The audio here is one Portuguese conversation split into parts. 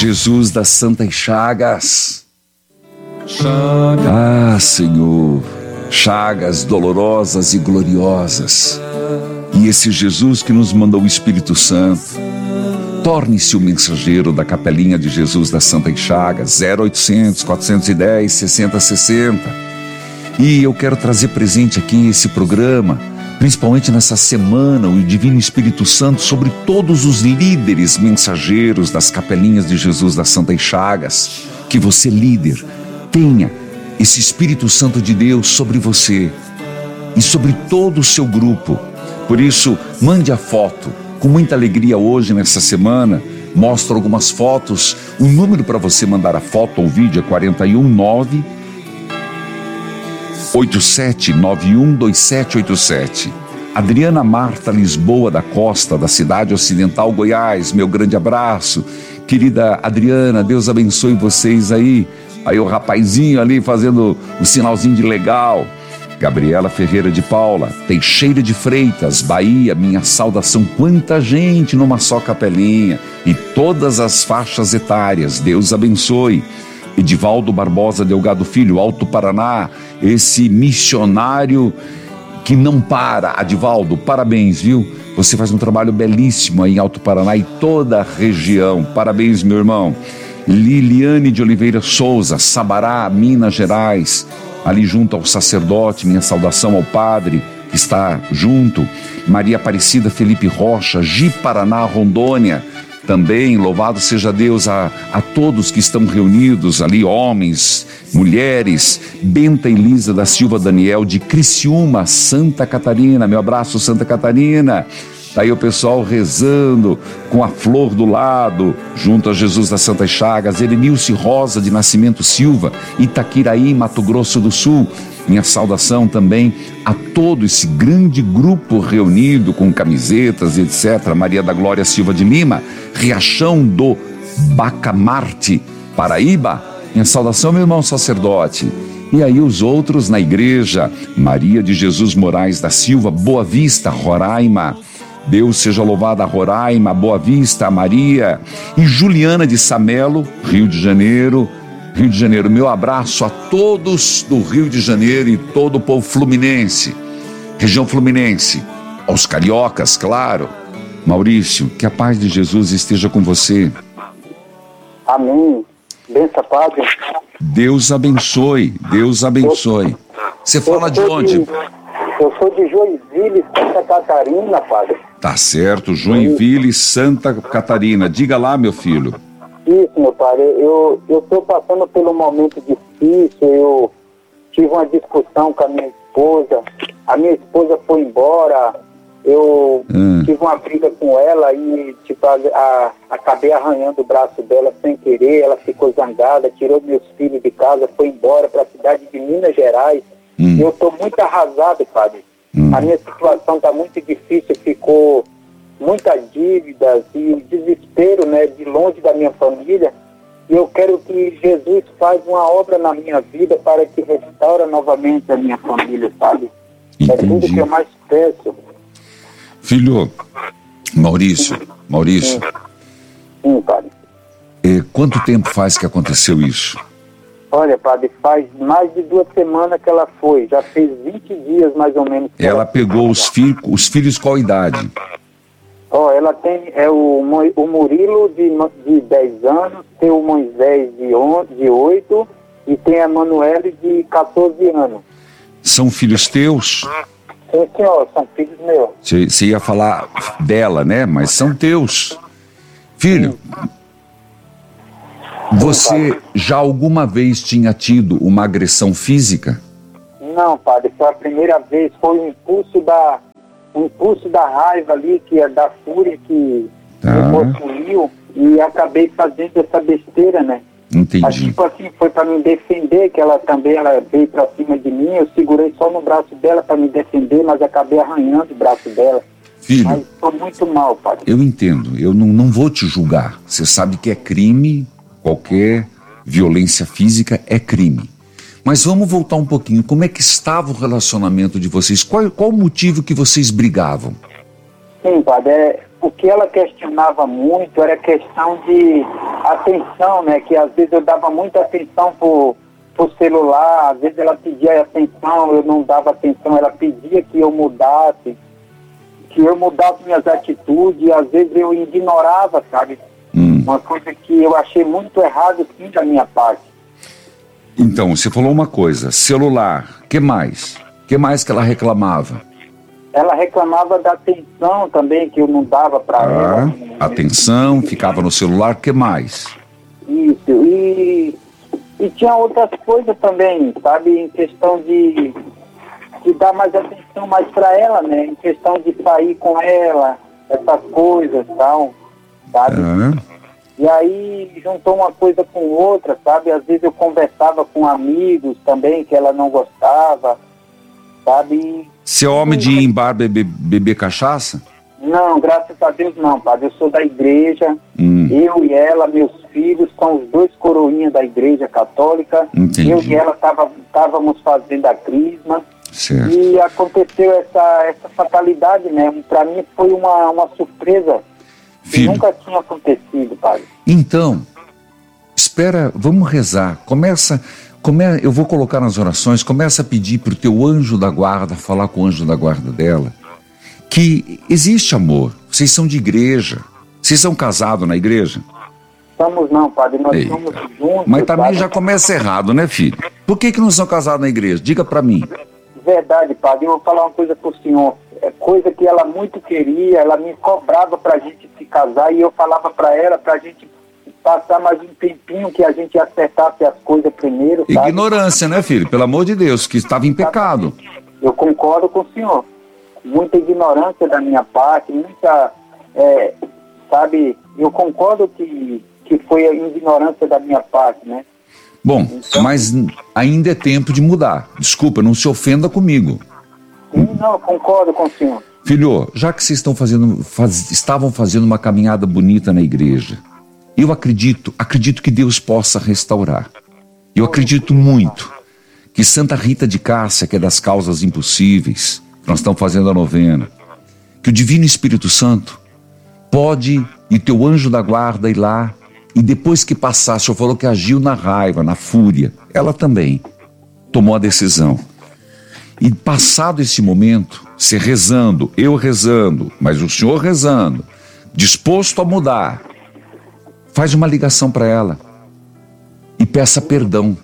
Jesus das Santas Chagas. Ah, Senhor, chagas dolorosas e gloriosas. E esse Jesus que nos mandou o Espírito Santo, torne-se o mensageiro da capelinha de Jesus das Santas Chagas, 0800 410 6060. E eu quero trazer presente aqui esse programa, principalmente nessa semana, o Divino Espírito Santo sobre todos os líderes mensageiros das capelinhas de Jesus das Santas Chagas. Que você, líder, tenha esse Espírito Santo de Deus sobre você e sobre todo o seu grupo. Por isso, mande a foto. Com muita alegria hoje, nessa semana, mostro algumas fotos. O número para você mandar a foto ou vídeo é 419 87912787. Adriana Marta Lisboa da Costa, da cidade ocidental Goiás, meu grande abraço. Querida Adriana, Deus abençoe vocês aí. Aí o rapazinho ali fazendo o sinalzinho de legal. Gabriela Ferreira de Paula, Teixeira de Freitas, Bahia, minha saudação. Quanta gente numa só capelinha e todas as faixas etárias, Deus abençoe. Edivaldo Barbosa Delgado Filho, Alto Paraná, esse missionário que não para. Edivaldo, parabéns, viu? Você faz um trabalho belíssimo aí em Alto Paraná e toda a região. Parabéns, meu irmão. Liliane de Oliveira Souza, Sabará, Minas Gerais, ali junto ao sacerdote, minha saudação ao padre que está junto. Maria Aparecida Felipe Rocha, Ji Paraná, Rondônia, também, louvado seja Deus a todos que estão reunidos ali, homens, mulheres. Benta Elisa da Silva Daniel, de Criciúma, Santa Catarina, meu abraço, Santa Catarina. Tá aí o pessoal rezando com a flor do lado, junto a Jesus das Santas Chagas. Erenilce Rosa de Nascimento Silva, Itaquiraí, Mato Grosso do Sul. Minha saudação também a todo esse grande grupo reunido com camisetas, etc. Maria da Glória Silva de Lima, Riachão do Bacamarte, Paraíba. Minha saudação, meu irmão sacerdote. E aí os outros na igreja, Maria de Jesus Moraes da Silva, Boa Vista, Roraima. Deus seja louvado a Roraima, Boa Vista, a Maria. E Juliana de Samelo, Rio de Janeiro. Rio de Janeiro, meu abraço a todos do Rio de Janeiro e todo o povo fluminense, região fluminense, aos cariocas, claro. Maurício, que a paz de Jesus esteja com você. Amém. Benção, Padre. Deus abençoe, Deus abençoe. Você fala de onde? Eu sou de Joinville, Santa Catarina, Padre. Tá certo, Joinville, Santa Catarina. Diga lá, meu filho. Isso, meu Padre. Eu estou passando por um momento difícil. Eu tive uma discussão com a minha esposa. A minha esposa foi embora. Eu tive uma briga com ela e acabei arranhando o braço dela sem querer. Ela ficou zangada, tirou meus filhos de casa, foi embora para a cidade de Minas Gerais. Eu estou muito arrasado, Padre. A minha situação está muito difícil, ficou muitas dívidas e o desespero, né, de longe da minha família. E eu quero que Jesus faça uma obra na minha vida para que restaure novamente a minha família, sabe? Entendi. É tudo que eu mais peço. Filho, Maurício. Sim, Padre. Quanto tempo faz que aconteceu isso? Olha, Padre, faz mais de 2 semanas que ela foi. Já fez 20 dias, mais ou menos. Ela pegou os filhos qual idade? Ela tem o Murilo de 10 anos, tem o Moisés de 8 e tem a Manuele de 14 anos. São filhos teus? Sim, senhor, são filhos meus. Você ia falar dela, né? Mas são teus. Filho, você já alguma vez tinha tido uma agressão física? Não, Padre, foi a primeira vez. Foi o impulso da raiva ali, que é da fúria que me possuiu, e acabei fazendo essa besteira, né? Entendi. Mas, tipo assim, foi para me defender, que ela veio para cima de mim. Eu segurei só no braço dela para me defender, mas acabei arranhando o braço dela. Filho, mas estou muito mal, Padre. Eu entendo, eu não vou te julgar. Você sabe que é crime, qualquer violência física é crime. Mas vamos voltar um pouquinho. Como é que estava o relacionamento de vocês? Qual o motivo que vocês brigavam? Sim, Padre. O que ela questionava muito era a questão de atenção, né? Que às vezes eu dava muita atenção pro celular, às vezes ela pedia atenção, eu não dava atenção, ela pedia que eu mudasse minhas atitudes, e às vezes eu ignorava, sabe? Uma coisa que eu achei muito errado, sim, da minha parte. Então, você falou uma coisa, celular, que mais? Que mais que ela reclamava? Ela reclamava da atenção também, que eu não dava para ela. Atenção, ficava no celular, que mais? Isso, e tinha outras coisas também, sabe? Em questão de dar mais atenção mais para ela, né? Em questão de sair com ela, essas coisas e tal, sabe? E aí juntou uma coisa com outra, sabe? Às vezes eu conversava com amigos também, que ela não gostava, sabe? Você é homem de ir em bar beber cachaça? Não, graças a Deus não, padre. Eu sou da igreja, eu e ela, meus filhos, são os 2 coroinhas da igreja católica. Entendi. Eu e ela estávamos fazendo a crisma. Certo. E aconteceu essa fatalidade, né? Para mim foi uma surpresa. Que nunca tinha acontecido, padre. Então, espera, vamos rezar. Eu vou colocar nas orações, começa a pedir para o teu anjo da guarda, falar com o anjo da guarda dela, que existe amor. Vocês são de igreja. Vocês são casados na igreja? Somos não, padre. Nós somos juntos. Mas também padre. já começa errado, né, filho? Por que não são casados na igreja? Diga para mim. Verdade, padre. Eu vou falar uma coisa pro senhor. É coisa que ela muito queria, ela me cobrava pra gente se casar, e eu falava pra ela pra gente passar mais um tempinho, que a gente acertasse as coisas primeiro, sabe? Ignorância, né, filho? Pelo amor de Deus, que estava em pecado. Eu concordo com o senhor. Muita ignorância da minha parte, muita, sabe, eu concordo que foi a ignorância da minha parte, né? Bom, então, mas ainda é tempo de mudar. Desculpa, não se ofenda comigo. Não, concordo com o senhor. Filho, já que vocês estavam fazendo uma caminhada bonita na igreja, eu acredito que Deus possa restaurar. Eu acredito muito que Santa Rita de Cássia, que é das causas impossíveis, nós estamos fazendo a novena, que o Divino Espírito Santo pode, e teu anjo da guarda, ir lá, e depois que passar, o senhor falou que agiu na raiva, na fúria, ela também tomou a decisão. E passado esse momento, você rezando, eu rezando, mas o senhor rezando, disposto a mudar, faz uma ligação para ela e peça perdão.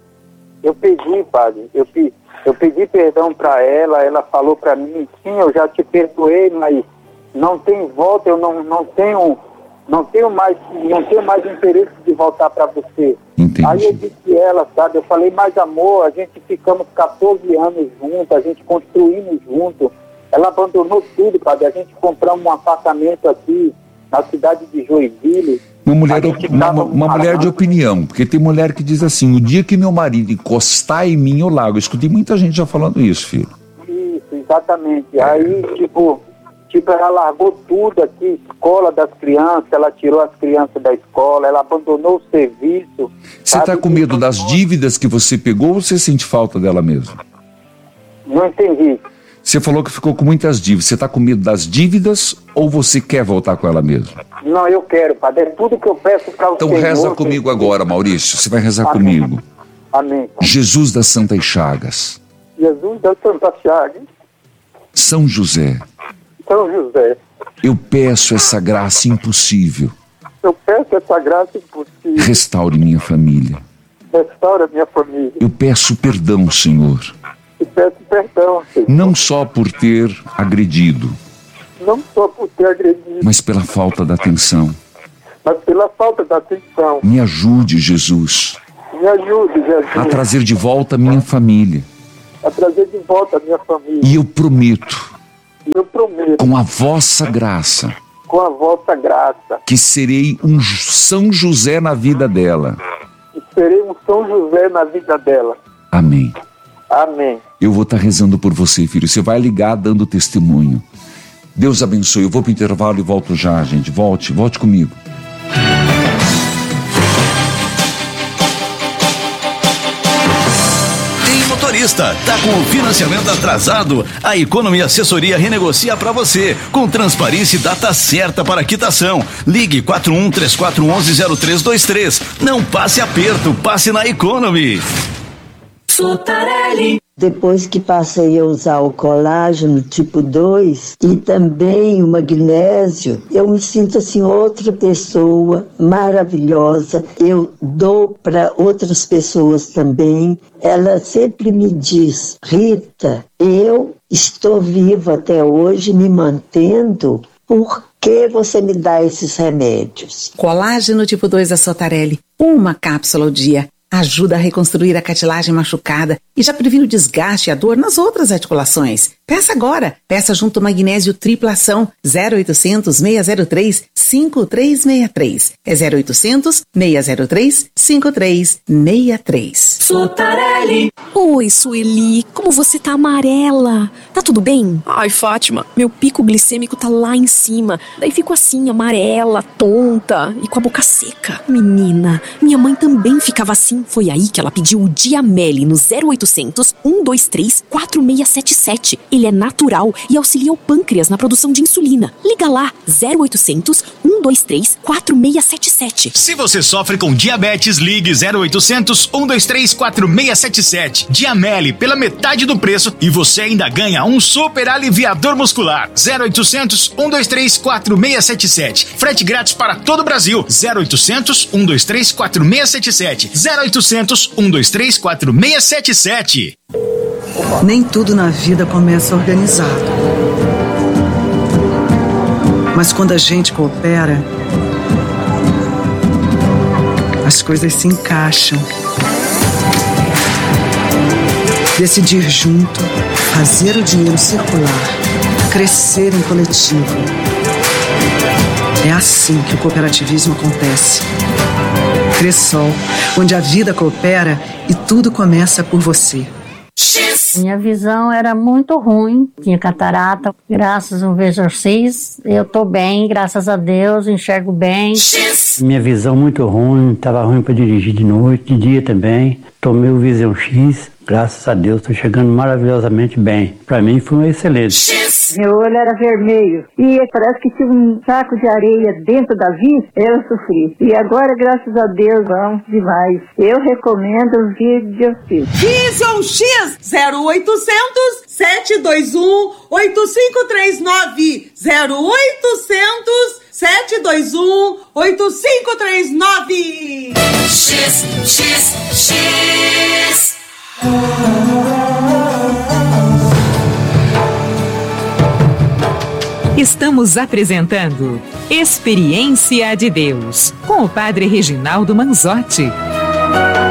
Eu pedi, padre, eu pedi perdão para ela, ela falou para mim, sim, eu já te perdoei, mas não tem volta, eu não tenho mais interesse de voltar para você. Entendi. Aí eu disse ela, sabe, eu falei, mas amor, a gente ficamos 14 anos juntos, a gente construímos juntos. Ela abandonou tudo, padre, a gente comprou um apartamento aqui na cidade de Joinville. Uma mulher de opinião, porque tem mulher que diz assim, o dia que meu marido encostar em mim, eu largo. Eu escutei muita gente já falando isso, filho. Isso, exatamente. Aí, tipo, ela largou tudo aqui, escola das crianças, ela tirou as crianças da escola, ela abandonou o serviço. Você está com medo das dívidas que você pegou ou você sente falta dela mesmo? Não entendi. Você falou que ficou com muitas dívidas. Você está com medo das dívidas ou você quer voltar com ela mesmo? Não, eu quero, padre. É tudo que eu peço para o Então Senhor. Reza comigo agora, Maurício. Você vai rezar Amém. comigo. Amém. Jesus das Santas Chagas. Jesus das Santas Chagas. São José. São José. Eu peço essa graça impossível. Eu peço essa graça impossível. Restaure minha família. Restaura minha família. Eu peço perdão, Senhor. Eu peço perdão, Senhor. Não só por ter agredido, não só por ter agredido, mas pela falta da atenção. Mas pela falta da atenção. Me ajude, Jesus. Me ajude, Jesus. A trazer de volta a minha família. A trazer de volta a minha família. E eu prometo, com a vossa graça, que serei um São José na vida dela. Amém. Amém. Eu vou estar rezando por você, filho. Você vai ligar dando testemunho. Deus abençoe. Eu vou para o intervalo e volto já, gente. Volte comigo. motorista? Tá com o financiamento atrasado? A Economy Assessoria renegocia para você, com transparência e data certa para quitação. Ligue 4134110323. Não passe aperto, passe na Economy. Sotarelli. Depois que passei a usar o colágeno tipo 2 e também o magnésio, eu me sinto assim outra pessoa maravilhosa. Eu dou para outras pessoas também. Ela sempre me diz: Rita, eu estou viva até hoje, me mantendo. Por que você me dá esses remédios? Colágeno tipo 2 da Sotarelli. Uma cápsula ao dia. Ajuda a reconstruir a cartilagem machucada e já previne o desgaste e a dor nas outras articulações. Peça agora. Peça junto ao magnésio tripla ação 0800 603 5363. É 0800 603 5363. Sotarelli. Oi, Sueli. Como você tá amarela? Tá tudo bem? Ai, Fátima, meu pico glicêmico tá lá em cima. Daí fico assim, amarela, tonta e com a boca seca. Menina, minha mãe também ficava assim. Foi aí que ela pediu o Diamele no 0800 123 4677. Ele é natural e auxilia o pâncreas na produção de insulina. Liga lá, 0800 123 4677. Se você sofre com diabetes, ligue 0800 123 4677. Diamele pela metade do preço e você ainda ganha um super aliviador muscular. 0800 123 4677. Frete grátis para todo o Brasil. 0800 123 4677. 0800 123 4677. Nem tudo na vida começa organizado. Mas quando a gente coopera, as coisas se encaixam. Decidir junto, fazer o dinheiro circular, crescer em coletivo. É assim que o cooperativismo acontece. Cressol, onde a vida coopera e tudo começa por você. Minha visão era muito ruim, tinha catarata. Graças ao Vision X, eu tô bem, graças a Deus, enxergo bem. Minha visão muito ruim, estava ruim para dirigir de noite, de dia também. Tomei o Vision X, graças a Deus, estou chegando maravilhosamente bem. Para mim foi um excelente. Meu olho era vermelho e parece que tinha um saco de areia dentro da vista. Eu sofri. E agora, graças a Deus, vamos demais. Eu recomendo o Vision X. Vision X 0800 721 8539 0800 721 8539. X. Estamos apresentando Experiência de Deus, com o Padre Reginaldo Manzotti.